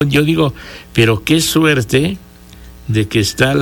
Yo digo, pero qué suerte de que está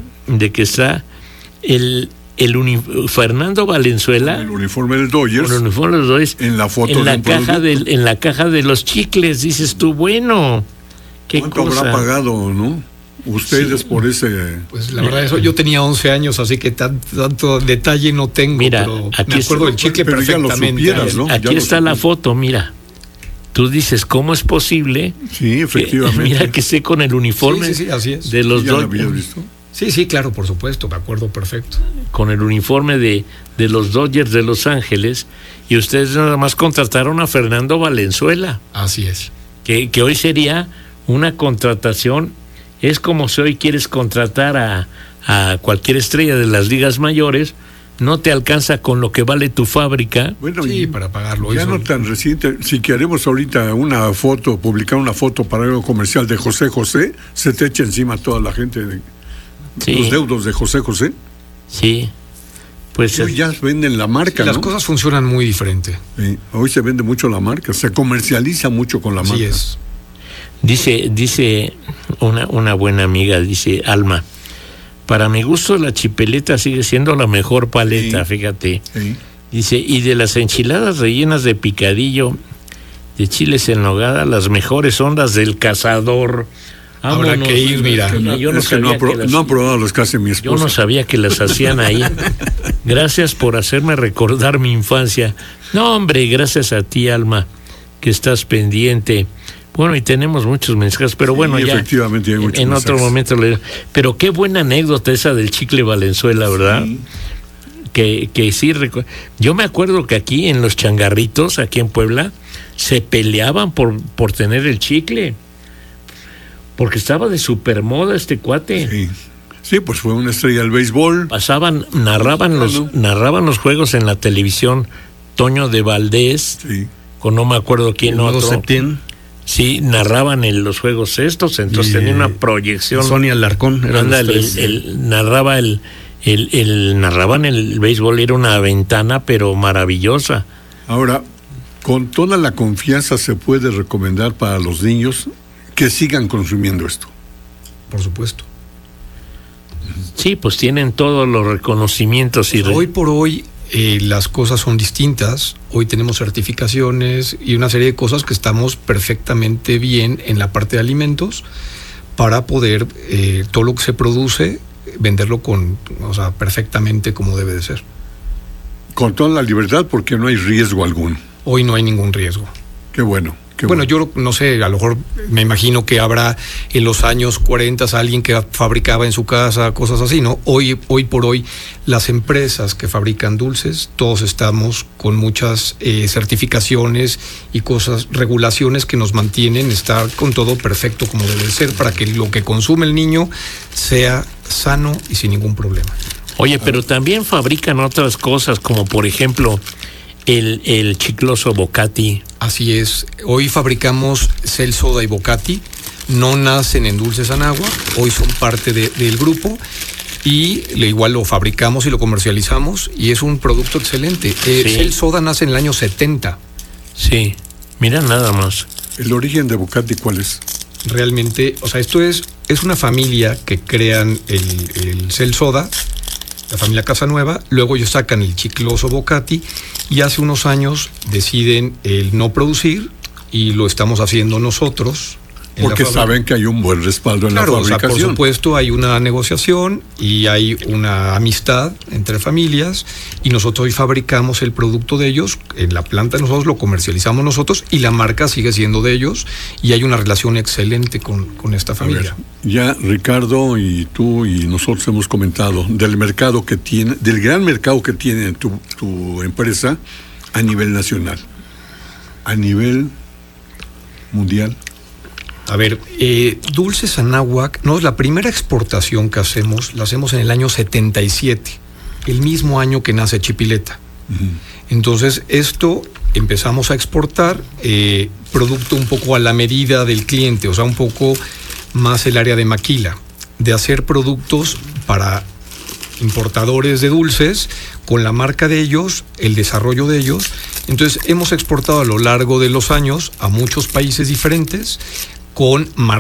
Fernando Valenzuela, el uniforme del Dodgers, con el uniforme de los Dodgers, en la foto en la caja de los chicles. Dices tú, bueno, qué ¿cuánto cosa habrá pagado, no? Ustedes por ese... Pues la verdad, eso yo tenía 11 años, así que tanto detalle no tengo. Mira, pero aquí me acuerdo del chicle pero perfectamente. Ya lo supieras, ¿no? Aquí está la foto, mira. Tú dices, ¿cómo es posible? Sí, efectivamente. Mira que esté con el uniforme Sí, así es. de los ¿Ya lo Dodgers. habías visto? Sí, claro, por supuesto, me acuerdo perfecto. Con el uniforme de los Dodgers de Los Ángeles, y ustedes nada más contrataron a Fernando Valenzuela, Así es. que hoy sería una contratación. Es como si hoy quieres contratar a cualquier estrella de las ligas mayores, no te alcanza con lo que vale tu fábrica. Bueno, Sí, para pagarlo. ya no tan reciente. Si queremos ahorita publicar una foto para algo comercial de José José, se te echa encima toda la gente de Sí, los deudos de José José. sí. Pues Hoy ya venden la marca, Las ¿no? cosas funcionan muy diferente. Sí, hoy se vende mucho la marca, se comercializa mucho con la marca. Así es. dice una buena amiga, dice Alma, para mi gusto la chipeleta sigue siendo la mejor paleta, Sí. fíjate. Sí. Dice, y de las enchiladas rellenas de picadillo, de chiles en nogada, las mejores son las del Cazador. Habrá que ir, mira. Yo no Es que no sabía han probado las que hace mi yo esposa. no sabía que las hacían ahí. Gracias por hacerme recordar mi infancia. No, hombre, gracias a ti, Alma, que estás pendiente. Bueno, y tenemos muchos mensajes, pero Sí, bueno, ya efectivamente hay muchos en otro mensajes. momento pero qué buena anécdota esa del chicle Valenzuela, ¿verdad? Sí. Que sí, yo me acuerdo que aquí en los changarritos, aquí en Puebla, se peleaban por tener el chicle, porque estaba de supermoda este cuate. Sí. Sí, pues fue una estrella del béisbol. Narraban los juegos en la televisión Toño de Valdés, Sí. con no me acuerdo quién otro. Septién. Sí, narraban los juegos estos, entonces tenía una proyección. Sonia Alarcón. Ándale, narraban el béisbol, era una ventana pero maravillosa. Ahora, con toda la confianza se puede recomendar para los niños que sigan consumiendo esto. Por supuesto. Sí, pues tienen todos los reconocimientos y Hoy por hoy las cosas son distintas. Hoy tenemos certificaciones y una serie de cosas que estamos perfectamente bien en la parte de alimentos para poder todo lo que se produce venderlo perfectamente como debe de ser. Con toda la libertad, porque no hay riesgo alguno. Hoy no hay ningún riesgo. Qué bueno. Bueno, yo no sé, a lo mejor me imagino que habrá en los años 40 alguien que fabricaba en su casa cosas así, ¿no? Hoy por hoy, las empresas que fabrican dulces, todos estamos con muchas certificaciones y regulaciones que nos mantienen estar con todo perfecto como debe ser para que lo que consume el niño sea sano y sin ningún problema. Oye, pero también fabrican otras cosas, como por ejemplo el chicloso Bocati. Así es. Hoy fabricamos Cel Soda y Bocati. No nacen en Dulces Anáhuac. Hoy son parte del grupo. Y igual lo fabricamos y lo comercializamos. Y es un producto excelente. Cel Soda nace en el año 70. Sí. Mira nada más. ¿El origen de Bocati cuál es? Realmente, esto es una familia que crean el Cel Soda, la familia Casanueva, luego ellos sacan el chicloso Bocati y hace unos años deciden el no producir y lo estamos haciendo nosotros. Porque saben que hay un buen respaldo en la fabricación. Por supuesto hay una negociación y hay una amistad entre familias y nosotros hoy fabricamos el producto de ellos, en la planta nosotros lo comercializamos nosotros y la marca sigue siendo de ellos y hay una relación excelente con esta familia. Ya Ricardo y tú y nosotros hemos comentado del mercado que tiene, del gran mercado que tiene tu empresa a nivel nacional, a nivel mundial. A ver, Dulces Anáhuac, la primera exportación que hacemos, la hacemos en el año 77, el mismo año que nace Chipileta. Uh-huh. Entonces, esto empezamos a exportar, producto un poco a la medida del cliente, un poco más el área de maquila, de hacer productos para importadores de dulces, con la marca de ellos, el desarrollo de ellos. Entonces, hemos exportado a lo largo de los años a muchos países diferentes, con